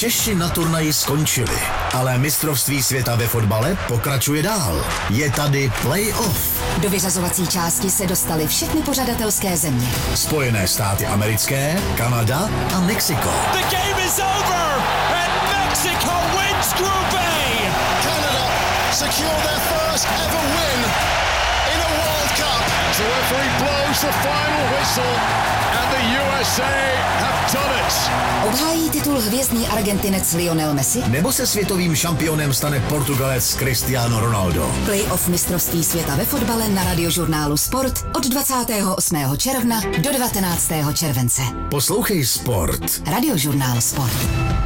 Češi na turnaji skončili, ale mistrovství světa ve fotbale pokračuje dál. Je tady play-off. Do vyřazovací části se dostaly všechny pořadatelské země. Spojené státy americké, Kanada a Mexiko. The game is over and Mexico wins Group A. Canada secure their first ever win in a World Cup. The referee blows the final whistle and the USA have done it. Obhájí titul hvězdný Argentinec Lionel Messi? Nebo se světovým šampionem stane Portugalec Cristiano Ronaldo? Playoff mistrovství světa ve fotbale na Radiožurnálu Sport od 28. června do 19. července. Poslouchej Sport. Radiožurnál Sport.